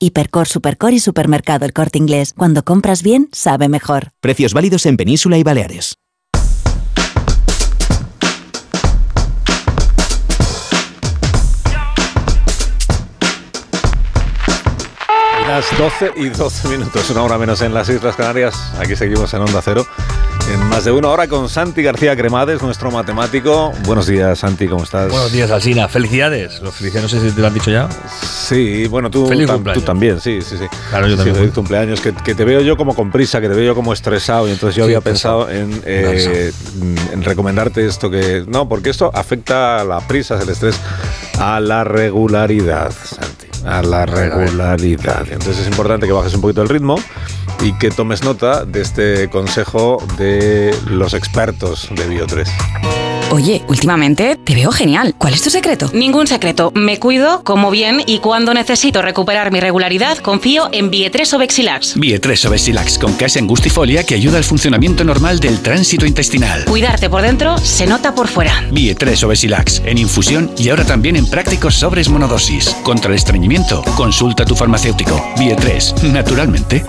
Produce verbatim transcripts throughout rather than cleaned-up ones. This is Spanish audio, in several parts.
Hipercor, Supercor y Supermercado El Corte Inglés. Cuando compras bien, sabe mejor. Precios válidos en Península y Baleares. Las doce y doce minutos, una hora menos en las Islas Canarias. Aquí seguimos en Onda Cero, en Más de Uno. Ahora con Santi García Cremades, nuestro matemático. Buenos días, Santi, ¿cómo estás? Buenos días, Alsina. Felicidades. Los felicidades, no sé si te lo han dicho ya. Sí, bueno, tú, Feliz tam, cumpleaños. tú también, sí, sí, sí. Claro, yo también. Sí, feliz cumpleaños, que, que te veo yo como con prisa, que te veo yo como estresado. Y entonces yo Sí, había estresado. pensado en, eh, en recomendarte esto que... No, porque esto afecta a la prisa, el estrés, a la regularidad, Santi. A la regularidad. Entonces es importante que bajes un poquito el ritmo y que tomes nota de este consejo de los expertos de Bio tres. Oye, últimamente te veo genial. ¿Cuál es tu secreto? Ningún secreto. Me cuido, como bien y cuando necesito recuperar mi regularidad, confío en Bio tres Obexilax. Bio tres Obexilax con case angustifolia que ayuda al funcionamiento normal del tránsito intestinal. Cuidarte por dentro se nota por fuera. Bio tres Obexilax en infusión y ahora también en prácticos sobres monodosis. Contra el estreñimiento, consulta a tu farmacéutico. Bio tres, naturalmente.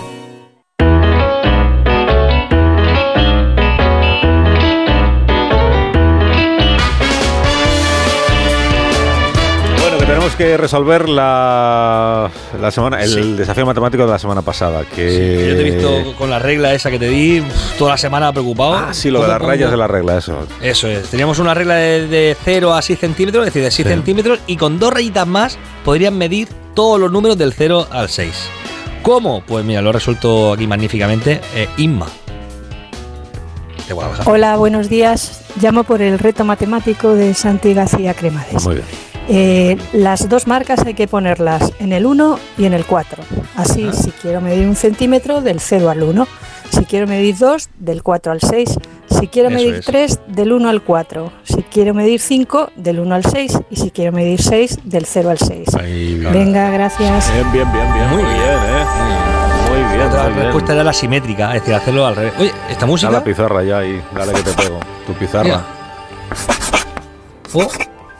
Tenemos que resolver la, la semana, el sí. desafío matemático de la semana pasada. Que sí, yo te he visto con la regla esa que te di toda la semana preocupado. Ah, sí, lo de las rayas de la regla, eso. Eso es. Teníamos una regla de, de cero a seis centímetros, es decir, de seis sí. centímetros, y con dos rayitas más podrían medir todos los números del cero al seis. ¿Cómo? Pues mira, lo he resuelto aquí magníficamente. Eh, Inma. De Hola, buenos días. Llamo por el reto matemático de Santi García Cremades. Muy bien. Eh, las dos marcas hay que ponerlas en el uno y en el cuatro. Así, ah. si quiero medir un centímetro, del cero al uno. Si quiero medir dos, del cuatro al seis. Si quiero Eso medir es. tres, del uno al cuatro. Si quiero medir cinco, del uno al seis. Y si quiero medir seis, del cero al seis. Ahí, Venga, gracias. Bien, bien, bien, bien. Muy Muy bien, bien, ¿eh? Muy bien. La muy respuesta bien. era la simétrica, es decir, hacerlo al revés. Oye, esta música. Da la pizarra ya ahí, dale que te pego. Tu pizarra. Mira. Oh.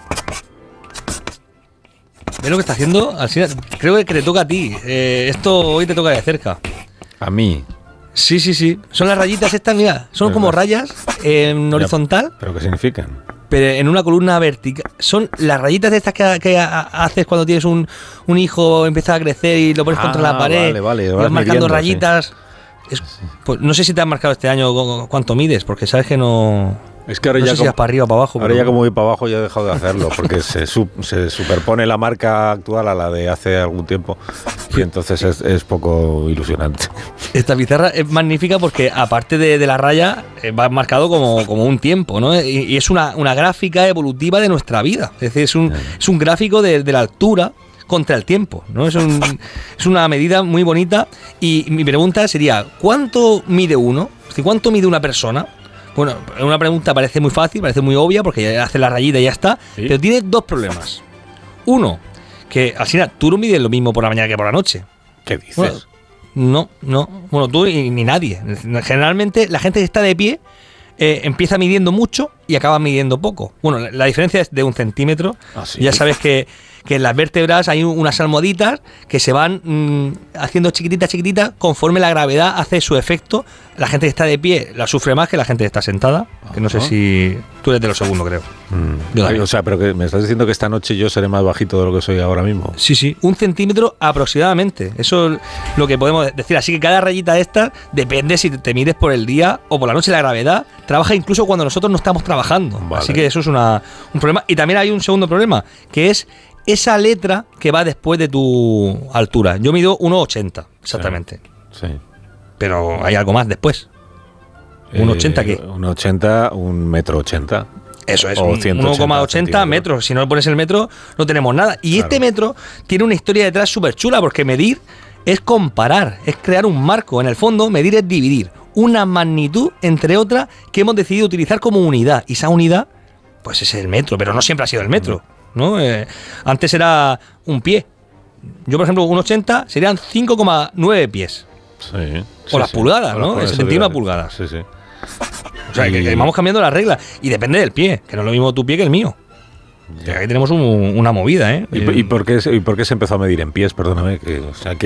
¿Ves lo que está haciendo? Creo que te toca a ti. Eh, esto hoy te toca de cerca. ¿A mí? Sí, sí, sí. Son las rayitas estas, mira. Son como rayas en horizontal. ¿Pero qué significan? Pero en una columna vertical. Son las rayitas de estas que, que haces cuando tienes un, un hijo, empieza a crecer y lo pones ah, contra la pared. Vale, vale. Y vas marcando midiendo, rayitas. Sí. Es, pues, no sé si te has marcado este año cuánto mides, porque sabes que no... Es que ahora no ya sé como, si para arriba o para abajo. Ahora pero... ya como voy para abajo ya he dejado de hacerlo, porque se, sub, se superpone la marca actual a la de hace algún tiempo y entonces es, es poco ilusionante. Esta pizarra es magnífica porque aparte de, de la raya va marcado como, como un tiempo, ¿no? Y, y es una, una gráfica evolutiva de nuestra vida. Es decir, es un, es un gráfico de, de la altura contra el tiempo, ¿no? Es, un, es una medida muy bonita y mi pregunta sería, ¿cuánto mide uno? Es decir, ¿cuánto mide una persona? Bueno, una pregunta parece muy fácil, parece muy obvia, porque ya hace la rayita y ya está, ¿sí? Pero tiene dos problemas. Uno, que al final tú no mides lo mismo por la mañana que por la noche. ¿Qué dices? Bueno, no, no. Bueno, tú y ni nadie. Generalmente la gente que está de pie eh, empieza midiendo mucho y acaba midiendo poco. Bueno, la, la diferencia es de un centímetro. ¿Ah, sí? Ya sabes que, que en las vértebras hay unas almohaditas que se van mmm, haciendo chiquititas, chiquititas, conforme la gravedad hace su efecto. La gente que está de pie la sufre más que la gente que está sentada. Ajá. Que no sé si... Tú eres de los segundos, creo. Mm. Ay, o sea, pero que me estás diciendo que esta noche yo seré más bajito de lo que soy ahora mismo. Sí, sí. Un centímetro aproximadamente. Eso es lo que podemos decir. Así que cada rayita esta depende si te mides por el día o por la noche. La gravedad trabaja incluso cuando nosotros no estamos trabajando. Vale. Así que eso es una, un problema. Y también hay un segundo problema, que es esa letra que va después de tu altura. Yo mido uno ochenta, exactamente. Sí. sí. Pero hay algo más después. ¿uno ochenta qué? uno ochenta, un metro ochenta. Eso es, uno coma ochenta metros. Si no le pones el metro, no tenemos nada. Y claro. Este metro tiene una historia detrás súper chula, porque medir es comparar, es crear un marco. En el fondo, medir es dividir una magnitud entre otra que hemos decidido utilizar como unidad. Y esa unidad, pues es el metro, pero no siempre ha sido el metro, ¿no? Eh, antes era un pie. Yo, por ejemplo, uno ochenta serían cinco coma nueve pies. Sí. O sí, las sí. pulgadas, o ¿no? las setenta y una pulgadas. Sí, sí. O sea, y... que, que vamos cambiando las reglas. Y depende del pie, que no es lo mismo tu pie que el mío. Ya. Aquí tenemos un, una movida, ¿eh? ¿Y, y, por qué, ¿Y por qué se empezó a medir en pies? Perdóname. Que, o sea,